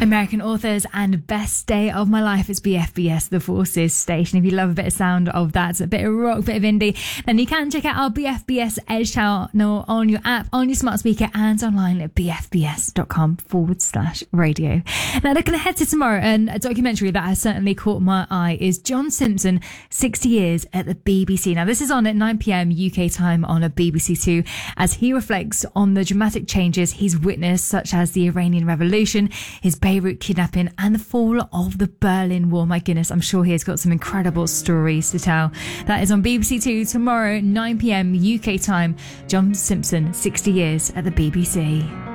American authors and best day of my life. It's BFBS, the Forces station. If you love a bit of sound of that, a bit of rock, a bit of indie, then you can check out our BFBS Edge channel on your app, on your smart speaker, and online at bfbs.com/radio. Now, looking ahead to tomorrow, and a documentary that has certainly caught my eye is John Simpson, 60 Years at the BBC. Now, this is on at 9 p.m. UK time on a BBC Two, as he reflects on the dramatic changes he's witnessed, such as the Iranian Revolution, his Beirut kidnapping, and the fall of the Berlin Wall. My goodness, I'm sure he has got some incredible stories to tell. That is on BBC Two tomorrow, 9 p.m. UK time. John Simpson, 60 Years at the BBC.